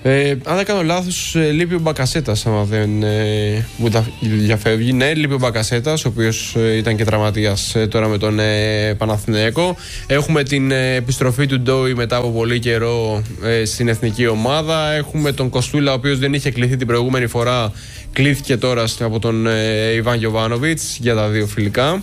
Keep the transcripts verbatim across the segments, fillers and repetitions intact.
Ε, αν δεν κάνω λάθος, ε, λείπει ο Μπακασέτας, άμα δεν ε, μου τα διαφεύγει. Ναι, λείπει ο Μπακασέτας, ο οποίος ε, ήταν και τραυματίας ε, τώρα με τον ε, Παναθηναϊκό. Έχουμε την ε, επιστροφή του Ντόι μετά από πολύ καιρό ε, στην εθνική ομάδα. Έχουμε τον Κοστούλα, ο οποίος δεν είχε κληθεί την προηγούμενη φορά. Κλήθηκε τώρα από τον ε, Ιβάν Γιοβάνοβιτς για τα δύο φιλικά.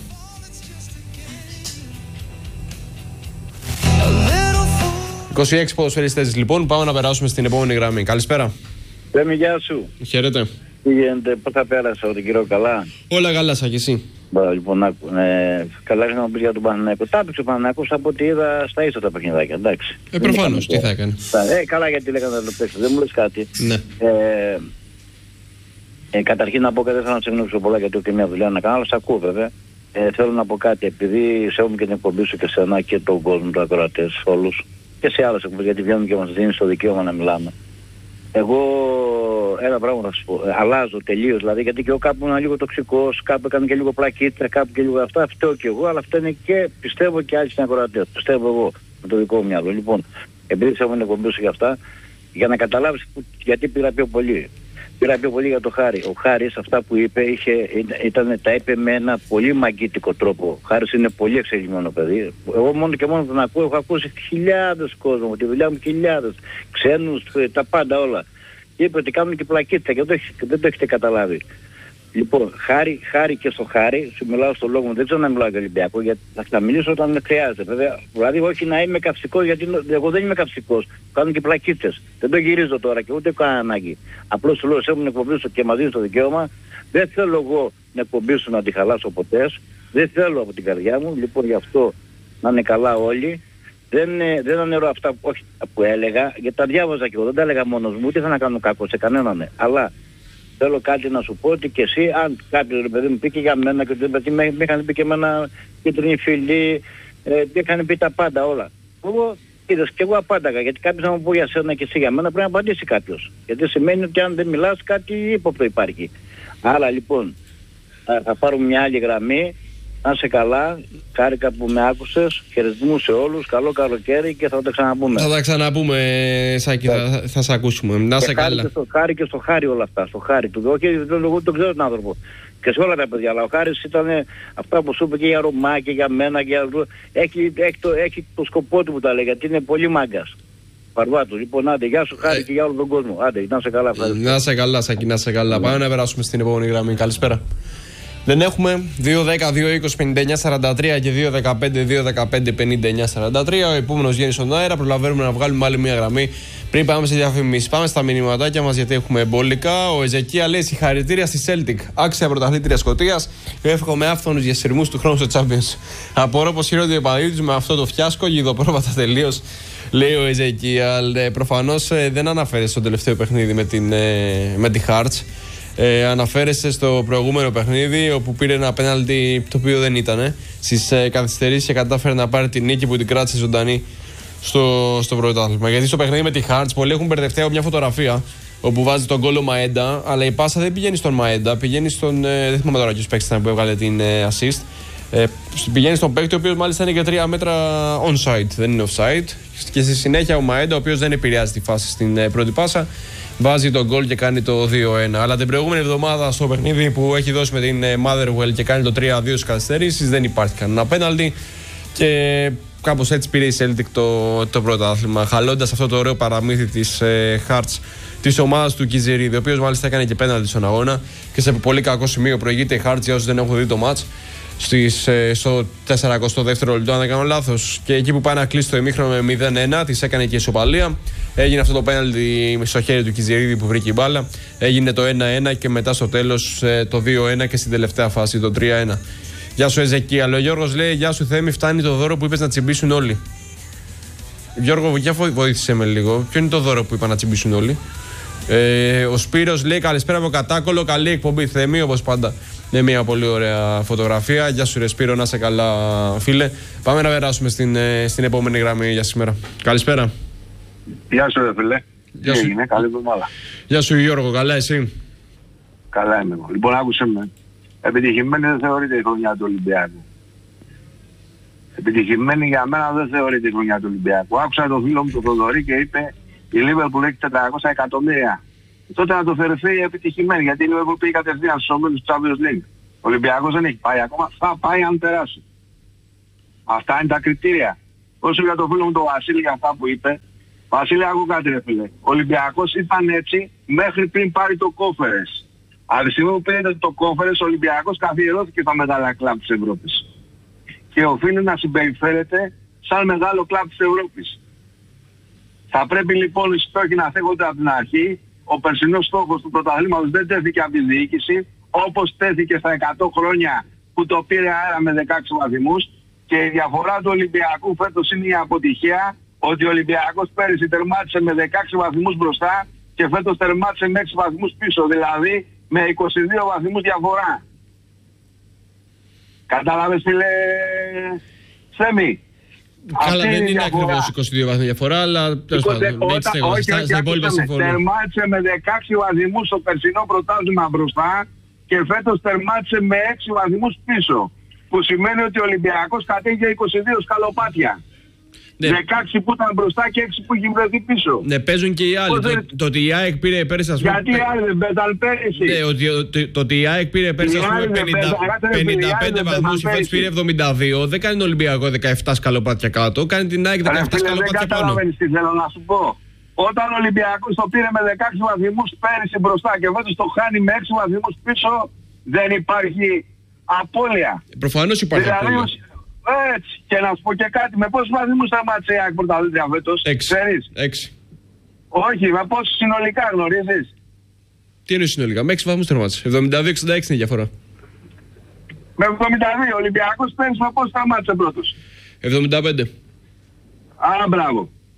είκοσι έξι ποδοσφαιριστές λοιπόν, πάμε να περάσουμε στην επόμενη γραμμή. Καλησπέρα. Λέμε γεια σου. Χαίρετε. Τι γίνεται, πώς θα πέρασε τον κύριο καλά? Όλα καλά, σαν και εσύ. Μπα, λοιπόν, άκου, ε, καλά να μου πεις για τον Παναθηναϊκό. Τα έπαιξε ο Παναθηναϊκός από ό,τι είδα στα ίσα τα παιχνιδάκια, εντάξει. Ε, προφανώς, τι θα έκανε. Ε, καλά, γιατί λέγανε να το παίξει, δεν μου λες κάτι. Ναι. Ε, ε, καταρχήν να πω κάτι, δεν θέλω να σε γνωρίσω πολλά γιατί έχω και μια δουλειά να κάνω, αλλά σε ακούω βέβαια. Ε, θέλω να πω κάτι, επειδή σέβομαι και την εκπομπή σου και σένα και τον κόσμο, τους ακροατές όλους. Και σε άλλες εκπομπές, γιατί βγαίνουν και μας δίνει το δικαίωμα να μιλάμε. Εγώ ένα πράγμα θα σου πω. Αλλάζω τελείως, δηλαδή, γιατί και εγώ κάπου ήμουν λίγο τοξικός, κάπου έκανα και λίγο πλακίτσα, κάπου και λίγο αυτά. Φταίω και εγώ, αλλά αυτό είναι και πιστεύω και άλλοι συνακροατές. Πιστεύω εγώ με το δικό μου μυαλό. Λοιπόν, επειδή σε έχω εκπομπή σου για αυτά, για να καταλάβεις γιατί πήρα πιο πολύ. Πήρα πιο πολύ για το Χάρη. Ο Χάρης αυτά που είπε είχε, ήταν, τα είπε με ένα πολύ μαγκίτικο τρόπο. Ο Χάρης είναι πολύ εξελιγμένο παιδί. Εγώ μόνο και μόνο τον ακούω, έχω ακούσει χιλιάδες κόσμο, τη δουλειά μου χιλιάδες, ξένους, τα πάντα όλα. Και είπε ότι κάνουν και πλακίτσα και δεν το, δεν το έχετε καταλάβει. Λοιπόν, χάρη, χάρη και στο Χάρη, σου μιλάω στο λόγο μου, δεν ξέρω να μιλάω για Ολυμπιακό, γιατί θα, θα μιλήσω όταν χρειάζεται. Βέβαια, δηλαδή, όχι να είμαι καυστικός, γιατί εγώ δεν είμαι καυστικός. Κάνω και πλακίτσες. Δεν το γυρίζω τώρα και ούτε έχω ανάγκη. Απλώς σου λέω, σε έχουν εκπομπήσω και μαζί το δικαίωμα. Δεν θέλω εγώ να εκπομπήσω να τη χαλάσω ποτέ. Δεν θέλω από την καρδιά μου. Λοιπόν, γι' αυτό να είναι καλά όλοι. Δεν, δεν αναιρώ αυτά που, όχι, που έλεγα, γιατί τα διάβαζα και εγώ. Δεν τα έλεγα μόνος μου, ούτε θα να κάνω κακό σε κανέναν. Αλλά θέλω κάτι να σου πω ότι και εσύ, αν κάποιος ρε παιδί μου πει και για μένα και ότι με είχαν πει και εμένα κίτρινη φυλή, ε, είχαν πει τα πάντα όλα. Εγώ είδες και εγώ απάνταγα, γιατί κάποιος να μου πω για σένα και εσύ για μένα πρέπει να απαντήσει κάποιος. Γιατί σημαίνει ότι αν δεν μιλάς κάτι ύποπτο υπάρχει. Άρα λοιπόν θα, θα πάρουμε μια άλλη γραμμή. Να είσαι καλά, χάρηκα που με άκουσες, χαιρετισμούς σε όλους, καλό καλοκαίρι και θα τα ξαναπούμε. Θα τα ξαναπούμε, Σάκη, θα, θα, θα σε ακούσουμε. Να είσαι καλά. Και στο Χάρη και στο Χάρη όλα αυτά, στο Χάρη του. Όχι, εγώ τον ξέρω τον άνθρωπο. Και σε όλα τα παιδιά, αλλά ο Χάρης ήταν αυτά που σου είπε και για Ρωμά και για μένα και για... Έχει, έχει, το, έχει το σκοπό του που τα λέει, γιατί είναι πολύ μάγκας. Παρβάτου. Λοιπόν, άντε, γεια σου Χάρη ε... και για όλο τον κόσμο. Άντε, να είσαι καλά. Ευχαριστώ. Να είσαι καλά, Σάκη, να είσαι καλά. Πάμε να περάσουμε στην επόμενη γραμμή. Καλησπέρα. Δεν έχουμε δύο δέκα δύο είκοσι πενήντα εννιά σαράντα τρία και δύο δεκαπέντε δύο δεκαπέντε πενήντα εννιά σαράντα τρία. Ο επόμενος βγαίνει στον αέρα. Προλαβαίνουμε να βγάλουμε άλλη μια γραμμή πριν πάμε σε διαφημίσεις. Πάμε στα μηνυματάκια μας γιατί έχουμε εμπόλικα. Ο Εζεκία λέει συγχαρητήρια στη Celtic. Άξια πρωταθλήτρια Σκωτίας. Εύχομαι άφθονους διασυρμούς του χρόνου στο Champions. Απορώ πως χειρότερη επαδίτη του με αυτό το φιάσκο. Γιδοπρόβατα τελείως. Λέει ο Εζεκία. Προφανώς δεν αναφέρεται στο τελευταίο παιχνίδι με, την, με τη Hearts. Ε, αναφέρεστε στο προηγούμενο παιχνίδι όπου πήρε ένα πέναλτι το οποίο δεν ήταν στις ε, καθυστερήσεις και κατάφερε να πάρει την νίκη που την κράτησε ζωντανή στο, στο πρωτάθλημα. Γιατί στο παιχνίδι με τη Hearts πολλοί έχουν μπερδευτεί από μια φωτογραφία όπου βάζει τον γκολ ο Μαέντα, αλλά η πάσα δεν πηγαίνει στον Μαέντα, πηγαίνει στον. Ε, δεν θυμάμαι τώρα ποιος παίκτης ήταν που έβγαλε την ε, assist. Ε, πηγαίνει στον παίκτη ο οποίος μάλιστα είναι και τρία μέτρα onside, δεν είναι offside. Και στη συνέχεια ο Μαέντα, ο οποίος δεν επηρεάζει τη φάση στην ε, πρώτη πάσα, βάζει τον γκολ και κάνει το δύο ένα. Αλλά την προηγούμενη εβδομάδα στο παιχνίδι που έχει δώσει με την Motherwell και κάνει το τρία δύο στις καθυστερήσεις δεν υπάρχει κανένα πέναλτι και κάπως έτσι πήρε η Celtic το, το πρωτάθλημα, χαλώντας αυτό το ωραίο παραμύθι της ε, Hearts, της ομάδας του Κιζερίδη, ο οποίος μάλιστα έκανε και πέναλτι στον αγώνα και σε πολύ κακό σημείο προηγείται η Hearts για όσους δεν έχουν δει το match. Στις, ε, στο σαρανταδεύτερο λεπτό, αν δεν κάνω λάθος, και εκεί που πάει να κλείσει το ημίχρονο με μηδέν ένα, της έκανε και η ισοπαλία. Έγινε αυτό το πέναλτι στο χέρι του Κιζερίδη που βρήκε η μπάλα. Έγινε το ένα ένα και μετά στο τέλος ε, το δύο ένα και στην τελευταία φάση το τρία ένα. Γεια σου Εζεκία. Ο Γιώργος λέει: Γεια σου Θέμη, φτάνει το δώρο που είπες να τσιμπήσουν όλοι. Γιώργο, για βοήθησε με λίγο. Ποιο είναι το δώρο που είπα να τσιμπήσουν όλοι? Ε, ο Σπύρος λέει: Καλησπέρα από Κατάκολο. Καλή εκπομπή Θέμη, όπως πάντα. Είναι μια πολύ ωραία φωτογραφία. Γεια σου, ρε Σπύρο, να είσαι καλά, φίλε. Πάμε να περάσουμε στην, στην επόμενη γραμμή για σήμερα. Καλησπέρα. Γεια σου, ρε φίλε. Γεια σου. Είναι, καλή εβδομάδα. Γεια σου, Γιώργο, καλά, εσύ? Καλά είμαι εγώ. Λοιπόν, άκουσε με. Επιτυχημένη δεν θεωρείται η χρονιά του Ολυμπιακού. Επιτυχημένη για μένα δεν θεωρείται η χρονιά του Ολυμπιακού. Άκουσα τον φίλο μου τον Θοδωρή και είπε Η Liverpool έχει τετρακόσια εκατομμύρια. Τότε να το θεωρηθεί επιτυχημένη, γιατί η Liverpool πήγε κατευθείαν στους ομίλους του Champions League. Ο Ολυμπιακός δεν έχει πάει ακόμα, θα πάει αν περάσει. Αυτά είναι τα κριτήρια. Όσο για το φίλο μου τον Βασίλη για αυτά που είπε, Βασίλη, άκου κάτι ρε φίλε. Ο Ολυμπιακός ήταν έτσι μέχρι πριν πάρει το Conference. Από τη στιγμή που πήρε το Conference, ο Ολυμπιακός καθιερώθηκε στα μεγάλα κλαμπ της Ευρώπης. Και οφείλει να συμπεριφέρεται σαν μεγάλο κλαμπ της Ευρώπης. Θα πρέπει λοιπόν οι στόχοι να θέχονται από την αρχή. Ο περσινός στόχος του πρωταθλήματος δεν τέθηκε από τη διοίκηση, όπως τέθηκε στα εκατό χρόνια που το πήρε αέρα με δεκαέξι βαθμούς. Και η διαφορά του Ολυμπιακού φέτος είναι η αποτυχία, ότι ο Ολυμπιακός πέρυσι τερμάτισε με δεκαέξι βαθμούς μπροστά και φέτος τερμάτισε με έξι βαθμούς πίσω, δηλαδή με είκοσι δύο βαθμούς διαφορά. Κατάλαβες τι λέει Σέμι? Καλά, δεν είναι ακριβώς είκοσι δύο βαθμούς διαφορά, αλλά τέλος πάντων, στα υπόλοιπα συμφωνώ. Τερμάτισε με δεκαέξι βαθμούς στο περσινό πρωτάθλημα μπροστά και φέτος τερμάτισε με έξι βαθμούς πίσω. Που σημαίνει ότι ο Ολυμπιακός κατέχει είκοσι δύο σκαλοπάτια. Ναι. δεκαέξι που ήταν μπροστά και έξι που έχει βρεθεί πίσω. Ναι, παίζουν και οι άλλοι. Το, δεν... το ότι η ΑΕΚ πήρε πέρυσι, ας πούμε. Γιατί οι άλλοι δεν παίζαν πέρυσι? Ναι, ότι, το, το ότι η ΑΕΚ πήρε πέρυσι, ας πούμε, πενήντα πέντε βαθμούς, η Φέτς πήρε εβδομήντα δύο. Δεν κάνει τον Ολυμπιακό δεκαεπτά σκαλοπάτια κάτω. Κάνει την ΑΕΚ δεκαεπτά σκαλοπάτια πάνω. Δεν καταλαβαίνεις τι θέλω να σου πω. Όταν ο Ολυμπιακός το πήρε με δεκαέξι βαθμούς πέρυσι μπροστά και φέτος το χάνει με έξι βαθμούς πίσω, δεν υπάρχει απώλεια. Προφανώς υπάρχει δηλαδή, απώλεια. Έτσι. Και να σου πω και κάτι, με πόσους βαθμούς σταμάτησε η ΑΕΚ πρωταθλήτρια φέτος? Έξι. Έξι. Όχι, με πόσους συνολικά γνωρίζεις? Τι είναι συνολικά? Με έξι βαθμούς σταμάτησε. εβδομήντα δύο εξήντα έξι είναι η διαφορά. Με εβδομήντα δύο. Ο Ολυμπιακός πέρυσι με πόσους σταμάτησε πρώτος? εβδομήντα πέντε. Άρα μπράβο.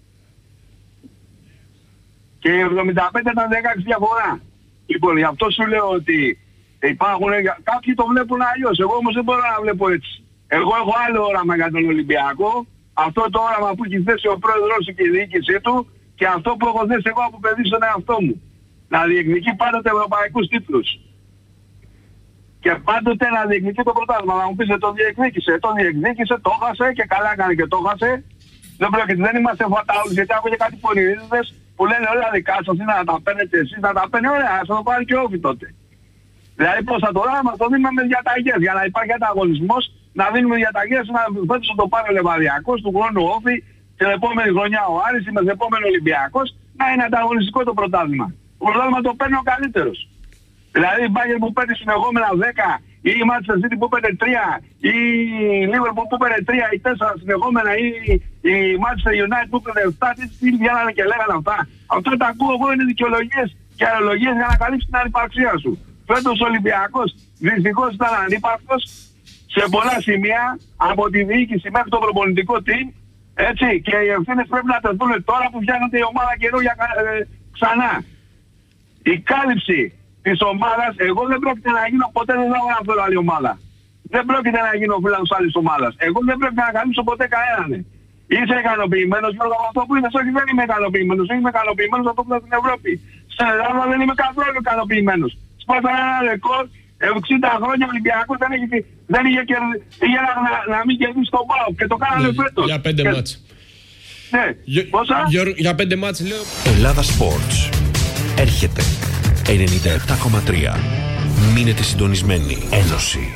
Και η εβδομήντα πέντε ήταν δεκαέξι διαφορά. Λοιπόν, γι' αυτό σου λέω ότι υπάρχουν, κάποιοι το βλέπουν αλλιώς. Εγώ όμως δεν μπορώ να βλέπω έτσι. Εγώ έχω άλλο όραμα για τον Ολυμπιακό. Αυτό το όραμα που έχει θέσει ο πρόεδρος του και η διοίκησή του και αυτό που έχω θέσει εγώ από παιδί στον εαυτό μου. Να διεκδικεί πάντοτε ευρωπαϊκούς τίτλους. Και πάντοτε να διεκδικεί το πρωτάθλημα. Να μου πεις το διεκδίκησε. Το διεκδίκησε, το έχασε και καλά έκανε και το έχασε. Δεν πρόκειται, δεν είμαστε φατάουλοι, γιατί έχω και κάτι πονηρίδες που λένε όλα δικά σας είναι να τα παίρνετε εσείς, να τα παίρνει ωραία, θα το πάρει και όφη τότε. Δηλαδή πώς θα το ράμε, το δίνουμε με διαταγές για να υπάρχει ανταγωνισμός, να δίνουμε διαταγές, να φέτος θα το πάρει ο Λεβαδιακός, του χρόνου όφη, την επόμενη χρονιά ο Άρης, με την επόμενη Ολυμπιακός, να είναι ανταγωνιστικό το πρωτάθλημα. Το πρωτάθλημα το παίρνει ο καλύτερος. Δηλαδή η Bayern που παίρνει συνεχόμενα δέκα, ή η Manchester City που παίρνει τρία, ή η Liverpool που παίρνει τρία ή τέσσερα συνεχόμενα, ή η Manchester United που παίρνει επτά, τι βγαίνανε και λέγανε αυτά. Αυτά τα ακούω εγώ, είναι δικαιολογίες και αερολογίες για να καλύψει την ανυπαρξία σου. Φέτος ο Ολυμπιακός δυστυχώς ήταν ανύπαρκτος σε πολλά σημεία, από τη διοίκηση μέχρι το προπονητικό team, έτσι, και οι ευθύνες πρέπει να τεθούν τώρα που φτιάχνεται η ομάδα καινούργια ε, ξανά. Η κάλυψη της ομάδας, εγώ δεν πρόκειται να γίνω ποτέ, δεν θα θέλω άλλη ομάδα. Δεν πρόκειται να γίνω φίλος άλλης ομάδας. Εγώ δεν πρέπει να καλύψω ποτέ κανέναν. Είσαι ικανοποιημένος Γιώργο από αυτό που είδες? Όχι, δεν είμαι ικανοποιημένος. Είμαι ικανοποιημένος από αυτό στην Ευρώπη. Στην Ελλάδα δεν είμαι καθόλου ικανοποιημένος. Σπάσανε ένα ρεκόρ, εξήντα χρόνια ο Ολυμπιακός δεν, έχει, δεν είχε, είχε να, να, να μην κερδίσει τον ΠΑΟΚ και το κάνανε ναι, φέτος. Για πέντε και... μάτς. Ναι, για, πόσα? Για, για πέντε μάτς λέω. Ελλάδα Sports. Έρχεται ενενήντα επτά κόμμα τρία. Μείνετε συντονισμένοι. Ένωση.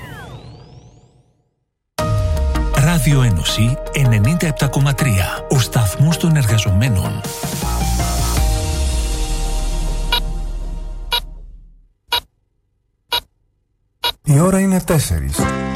Ράδιο Ένωση ενενήντα επτά κόμμα τρία. Ο σταθμός των εργαζομένων. Η ώρα είναι τέσσερις.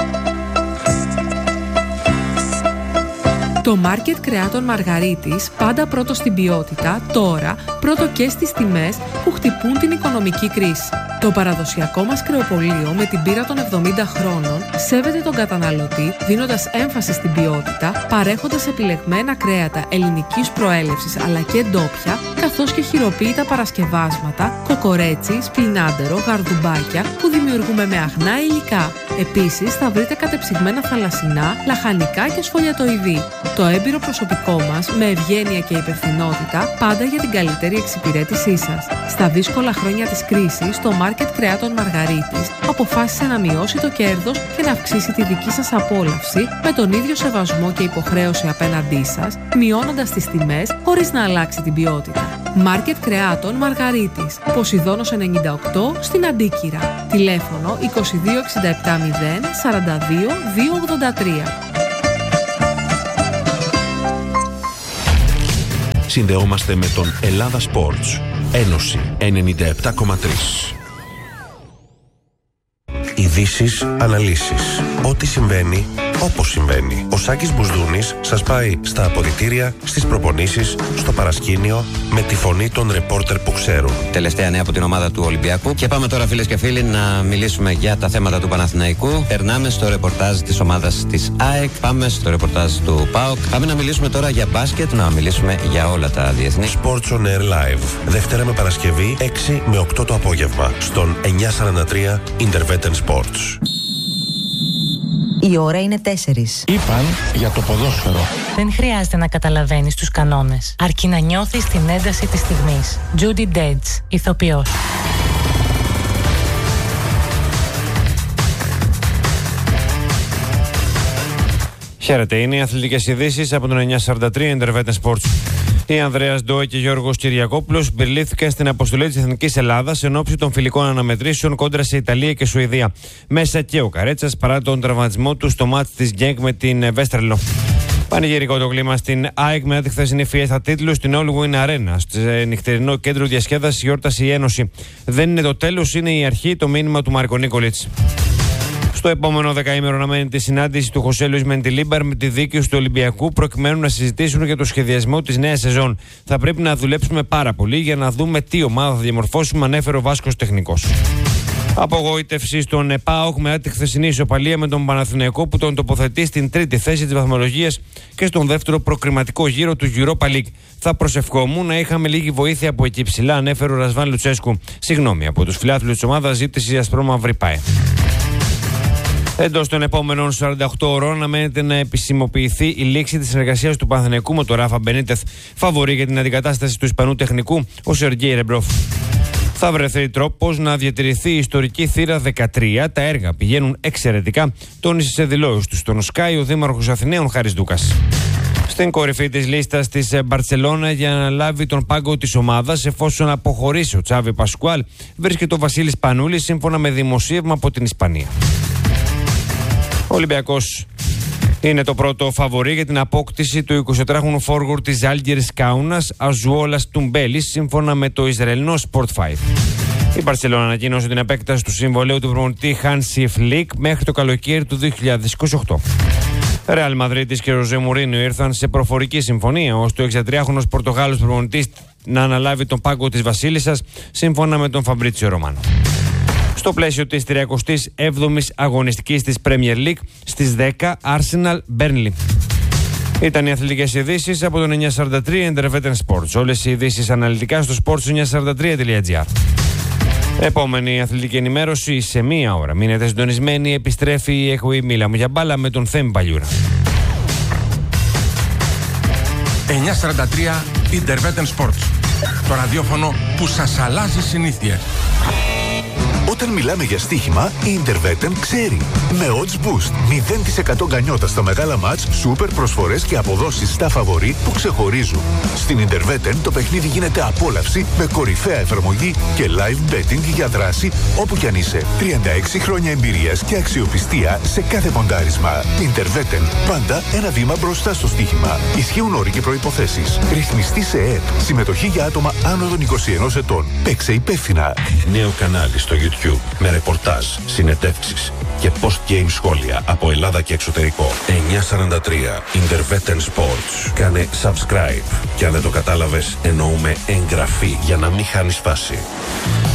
Το μάρκετ κρεάτων Μαργαρίτης, πάντα πρώτο στην ποιότητα, τώρα πρώτο και στις τιμές που χτυπούν την οικονομική κρίση. Το παραδοσιακό μας κρεοπωλείο με την πείρα των εβδομήντα χρόνων σέβεται τον καταναλωτή δίνοντας έμφαση στην ποιότητα, παρέχοντας επιλεγμένα κρέατα ελληνικής προέλευσης αλλά και ντόπια, καθώς και χειροποίητα παρασκευάσματα, κοκορέτσι, σπινάντερο, γαρδουμπάκια που δημιουργούμε με αγνά υλικά. Επίσης θα βρείτε κατεψυγμένα θαλασσινά, λαχανικά και σφολιατοειδή. Το έμπειρο προσωπικό μας, με ευγένεια και υπευθυνότητα, πάντα για την καλύτερη εξυπηρέτησή σας. Στα δύσκολα χρόνια της κρίσης, το Μάρκετ Κρεάτων Μαργαρίτης αποφάσισε να μειώσει το κέρδος και να αυξήσει τη δική σας απόλαυση με τον ίδιο σεβασμό και υποχρέωση απέναντί σας, μειώνοντας τις τιμές χωρίς να αλλάξει την ποιότητα. Μάρκετ Κρεάτων Μαργαρίτης, Ποσειδώνος ενενήντα οκτώ στην Αντίκυρα. Τηλέφωνο είκοσι δύο εξήντα επτά μηδέν σαράντα δύο διακόσια ογδόντα τρία. Συνδεόμαστε με τον Ελλάδα Sports. Ένωση ενενήντα επτά κόμμα τρία. Ειδήσεις, αναλύσεις. Ό,τι συμβαίνει, όπως συμβαίνει. Ο Σάκης Μπουσδούνης σας πάει στα αποδυτήρια, στις προπονήσεις, στο παρασκήνιο, με τη φωνή των ρεπόρτερ που ξέρουν. Τελευταία νέα από την ομάδα του Ολυμπιακού. Και πάμε τώρα, φίλες και φίλοι, να μιλήσουμε για τα θέματα του Παναθηναϊκού. Περνάμε στο ρεπορτάζ της ομάδας της ΑΕΚ. Πάμε στο ρεπορτάζ του ΠΑΟΚ. Πάμε να μιλήσουμε τώρα για μπάσκετ, να μιλήσουμε για όλα τα διεθνή. Sports on Air Live. Δευτέρα με Παρασκευή, έξι με οκτώ το απόγευμα. Στον εννιακόσια σαράντα τρία Intervetten Sports. Η ώρα είναι τέσσερις. Είπαν για το ποδόσφαιρο. Δεν χρειάζεται να καταλαβαίνεις τους κανόνες, αρκεί να νιώθεις την ένταση της στιγμής. Judy Dench, ηθοποιός. Χαίρετε, είναι οι αθλητικές ειδήσεις από τον εννιακόσια σαράντα τρία Intervetten Sports. Οι Ανδρέας Ντόε και Γιώργος Κυριακόπουλος περιλήφθηκαν στην αποστολή της Εθνικής Ελλάδας εν ώψη των φιλικών αναμετρήσεων κόντρα σε Ιταλία και Σουηδία. Μέσα και ο Καρέτσας παρά τον τραυματισμό του στο μάτς της Γκένκ με την Βέστρελο. Πανηγυρικό το κλίμα στην ΑΕΚ μετά τη χθεσινή φιέστα τίτλου στην All Win Arena. Στο νυχτερινό κέντρο διασκέδασης γιόρτασε η Ένωση. Δεν είναι το τέλος, είναι η αρχή, το μήνυμα του Μάρκο Νίκολιτς. Στο επόμενο δεκαήμερο αναμένεται τη συνάντηση του Χωσέ Λουίς Μεντιλίμπαρ με τη δίκαιωση του Ολυμπιακού προκειμένου να συζητήσουν για το σχεδιασμό της νέας σεζόν. Θα πρέπει να δουλέψουμε πάρα πολύ για να δούμε τι ομάδα θα διαμορφώσουμε, ανέφερε ο Βάσκος τεχνικός. Απογοήτευση στον ΠΑΟΚ μετά τη χθεσινή ισοπαλία με τον Παναθηναϊκό που τον τοποθετεί στην τρίτη θέση της βαθμολογίας και στον δεύτερο προκριματικό γύρο του Europa League. Θα προσευχόμουν να είχαμε λίγη βοήθεια από εκεί ψηλά, ανέφερε ο Ρασβάν Λουτσέσκου. Συγγνώμη από τους φιλάθλους της ομάδας, ζήτησε η ασπρόμαυρη ΠΑΕ. Εντός των επόμενων σαράντα οκτώ ώρων αναμένεται να επισημοποιηθεί η λήξη της συνεργασίας του Παναθηναϊκού με τον Ράφα Μπενίτεθ. Φαβορί για την αντικατάσταση του Ισπανού τεχνικού, ο Σεργέι Ρεμπρόφ. Θα βρεθεί τρόπος να διατηρηθεί η ιστορική θύρα δεκατρία. Τα έργα πηγαίνουν εξαιρετικά, τόνισε σε δηλώσεις του στον Sky ο Δήμαρχος Αθηναίων Χάρης Ντούκας. Στην κορυφή της λίστας της Μπαρτσελώνα για να λάβει τον πάγκο της ομάδας εφόσον αποχωρήσει ο Τσάβι Πασκουάλ βρίσκεται ο Βασίλης Πανούλης σύμφωνα με δημοσίευμα από την Ισπανία. Ο Ολυμπιακός είναι το πρώτο φαβορί για την απόκτηση του εικοσιτετράχρονου forward της Ζάλγκιρις Κάουνας Αζουόλας Τουμπέλης σύμφωνα με το Ισραηλινό Sport πέντε. Η Μπαρσελόνα ανακοίνωσε την επέκταση του συμβολαίου του προπονητή Hansi Flick μέχρι το καλοκαίρι του δύο χιλιάδες είκοσι οκτώ. Ρεάλ Μαδρίτης και Ροζέ Μουρίνιο ήρθαν σε προφορική συμφωνία ώστε ο εξατριάχρονος Πορτογάλος προπονητής να αναλάβει τον πάγκο της Βασίλισσας σύμφωνα με τον Φαμπρίτσιο Ρωμάνο. Στο πλαίσιο της τριακοστής έβδομης αγωνιστικής της Premier League στις δέκα Arsenal Burnley. Ήταν οι αθλητικές ειδήσεις από τον εννιακόσια σαράντα τρία Intervetten Sports. Όλες οι ειδήσεις αναλυτικά στο sports εννιακόσια σαράντα τρία τελεία τζι άρ. Επόμενη αθλητική ενημέρωση σε μία ώρα. Μείνετε συντονισμένοι, επιστρέφει η εκπομπή Μίλα μου για μπάλα με τον Θέμη Παλιούρα. εννιακόσια σαράντα τρία Intervetten Sports. Το ραδιόφωνο που σας αλλάζει συνήθειες. Όταν μιλάμε για στοίχημα, η Intervetten ξέρει. Με Odds Boost, μηδέν τοις εκατό γκανιότα στα μεγάλα μάτς, σούπερ προσφορές και αποδόσεις στα φαβορί που ξεχωρίζουν. Στην Intervetten το παιχνίδι γίνεται απόλαυση με κορυφαία εφαρμογή και live betting για δράση όπου κι αν είσαι. τριάντα έξι χρόνια εμπειρίας και αξιοπιστία σε κάθε ποντάρισμα. Intervetten, πάντα ένα βήμα μπροστά στο στοίχημα. Ισχύουν όροι και προϋποθέσεις. Ρυθμιστή σε ΕΕΠ. Συμμετοχή για άτομα άνω των είκοσι ενός ετών. Παίξε υπεύθυνα. Νέο κανάλι στο YouTube με ρεπορτάζ, συνεντεύξεις και post-game σχόλια από Ελλάδα και εξωτερικό. εννιακόσια σαράντα τρία Intervetten Sports. Κάνε subscribe και αν δεν το κατάλαβες εννοούμε εγγραφή για να μην χάνεις φάση.